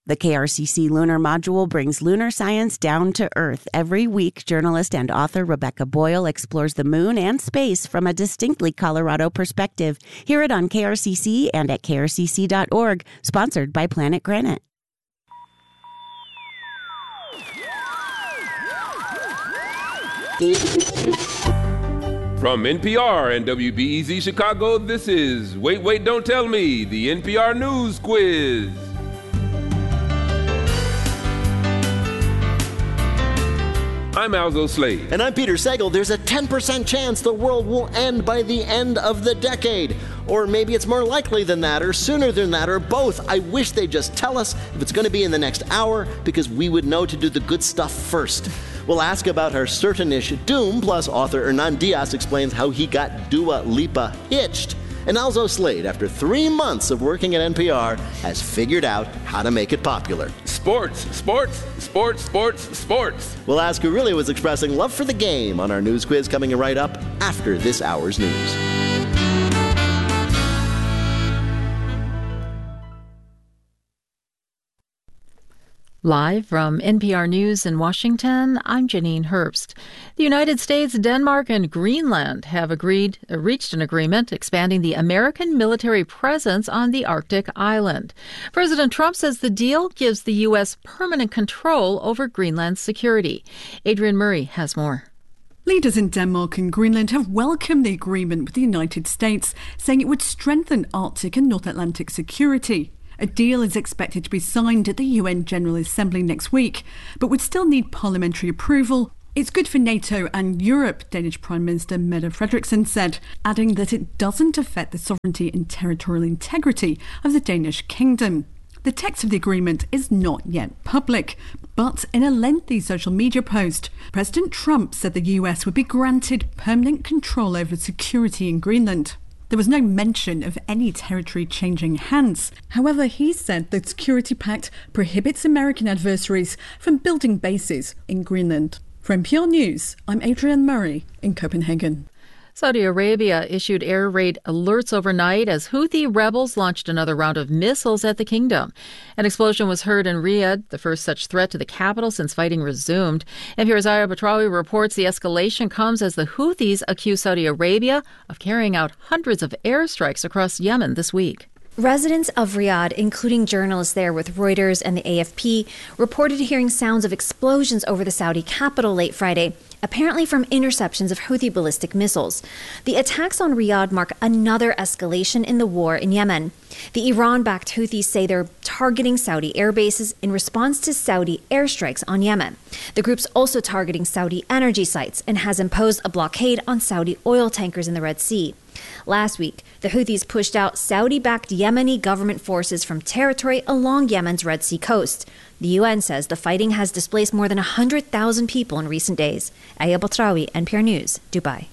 The KRCC Lunar Module brings lunar science down to Earth. Every week, journalist and author Rebecca Boyle explores the moon and space from a distinctly Colorado perspective. Hear it on KRCC and at krcc.org, sponsored by Planet Granite. From NPR and WBEZ Chicago, this is Wait, Don't Tell Me, the NPR News Quiz. I'm Alzo Slade. And I'm Peter Sagal. There's a 10% chance the world will end by the end of the decade. Or maybe it's more likely than that, or sooner than that, or both. I wish they'd just tell us if it's going to be in the next hour, because we would know to do the good stuff first. We'll ask about her certain-ish doom, plus author Hernan Diaz explains how he got Dua Lipa hitched. And Alzo Slade, after 3 months of working at NPR, has figured out how to make it popular. Sports. We'll ask who really was expressing love for the game on our news quiz coming right up after this hour's news. Live from NPR News in Washington, I'm Janine Herbst. The United States, Denmark, and Greenland have reached an agreement expanding the American military presence on the Arctic island. President Trump says the deal gives the U.S. permanent control over Greenland's security. Adrian Murray has more. Leaders in Denmark and Greenland have welcomed the agreement with the United States, saying it would strengthen Arctic and North Atlantic security. A deal is expected to be signed at the UN General Assembly next week, but would still need parliamentary approval. It's good for NATO and Europe, Danish Prime Minister Mette Frederiksen said, adding that it doesn't affect the sovereignty and territorial integrity of the Danish kingdom. The text of the agreement is not yet public, but in a lengthy social media post, President Trump said the US would be granted permanent control over security in Greenland. There was no mention of any territory changing hands. However, he said the Security Pact prohibits American adversaries from building bases in Greenland. For NPR News, I'm Adrian Murray in Copenhagen. Saudi Arabia issued air raid alerts overnight as Houthi rebels launched another round of missiles at the kingdom. An explosion was heard in Riyadh, the first such threat to the capital since fighting resumed. NPR's Zahra Batrawi reports the escalation comes as the Houthis accuse Saudi Arabia of carrying out hundreds of airstrikes across Yemen this week. Residents of Riyadh, including journalists there with Reuters and the AFP, reported hearing sounds of explosions over the Saudi capital late Friday, apparently from interceptions of Houthi ballistic missiles. The attacks on Riyadh mark another escalation in the war in Yemen. The Iran-backed Houthis say they're targeting Saudi air bases in response to Saudi airstrikes on Yemen. The group's also targeting Saudi energy sites and has imposed a blockade on Saudi oil tankers in the Red Sea. Last week, the Houthis pushed out Saudi-backed Yemeni government forces from territory along Yemen's Red Sea coast. The UN says the fighting has displaced more than 100,000 people in recent days. Aya Batrawi, NPR News, Dubai.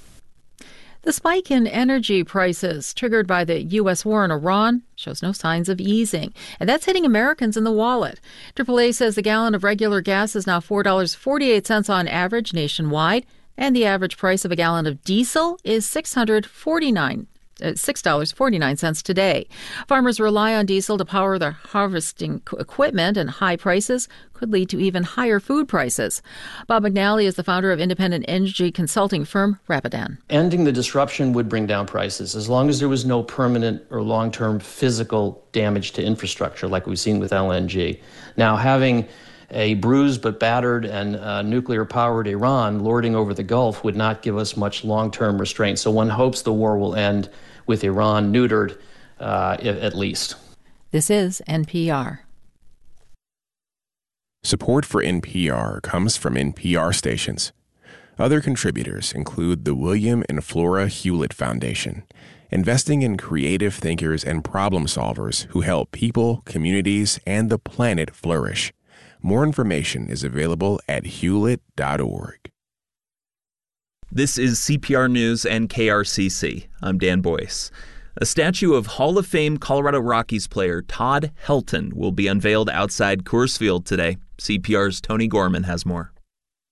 The spike in energy prices triggered by the U.S. war in Iran shows no signs of easing, and that's hitting Americans in the wallet. AAA says the gallon of regular gas is now $4.48 on average nationwide, and the average price of a gallon of diesel is $6.49 today. Farmers rely on diesel to power their harvesting equipment, and high prices could lead to even higher food prices. Bob McNally is the founder of independent energy consulting firm Rapidan. Ending the disruption would bring down prices as long as there was no permanent or long-term physical damage to infrastructure like we've seen with LNG. Now, having a bruised but battered and nuclear-powered Iran lording over the Gulf would not give us much long-term restraint. So one hopes the war will end with Iran neutered, at least. This is NPR. Support for NPR comes from NPR stations. Other contributors include the William and Flora Hewlett Foundation, investing in creative thinkers and problem solvers who help people, communities, and the planet flourish. More information is available at hewlett.org. This is CPR News and KRCC. I'm Dan Boyce. A statue of Hall of Fame Colorado Rockies player Todd Helton will be unveiled outside Coors Field today. CPR's Tony Gorman has more.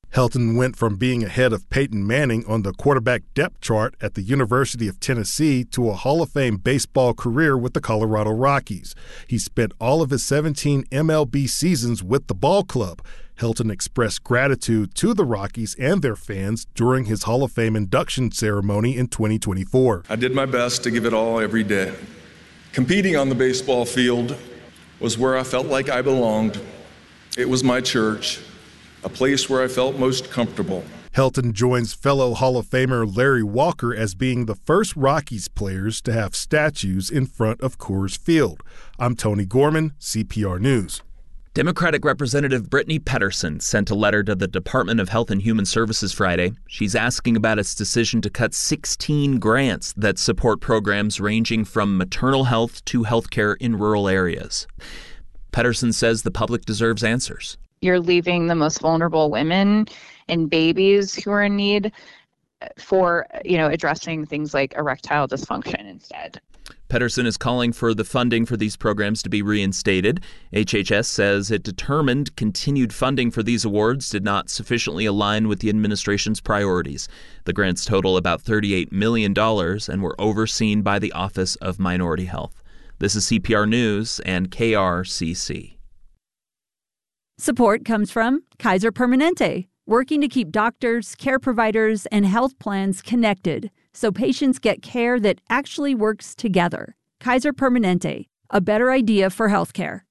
Helton went from being ahead of Peyton Manning on the quarterback depth chart at the University of Tennessee to a Hall of Fame baseball career with the Colorado Rockies. He spent all of his 17 MLB seasons with the ball club. Helton expressed gratitude to the Rockies and their fans during his Hall of Fame induction ceremony in 2024. I did my best to give it all every day. Competing on the baseball field was where I felt like I belonged. It was my church, a place where I felt most comfortable. Helton joins fellow Hall of Famer Larry Walker as being the first Rockies players to have statues in front of Coors Field. I'm Tony Gorman, CPR News. Democratic Representative Brittany Pedersen sent a letter to the Department of Health and Human Services Friday. She's asking about its decision to cut 16 grants that support programs ranging from maternal health to healthcare in rural areas. Pedersen says the public deserves answers. You're leaving the most vulnerable women and babies who are in need for, addressing things like erectile dysfunction instead. Pedersen is calling for the funding for these programs to be reinstated. HHS says it determined continued funding for these awards did not sufficiently align with the administration's priorities. The grants total about $38 million and were overseen by the Office of Minority Health. This is CPR News and KRCC. Support comes from Kaiser Permanente, working to keep doctors, care providers, and health plans connected so patients get care that actually works together. Kaiser Permanente, a better idea for healthcare.